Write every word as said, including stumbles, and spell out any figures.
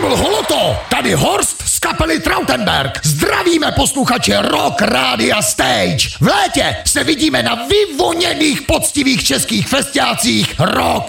Karol Holoto, tady Horst z kapely Trautenberg. Zdravíme posluchače Rock Rádia Stage. V létě se vidíme na vyvoněných poctivých českých festiácích Rock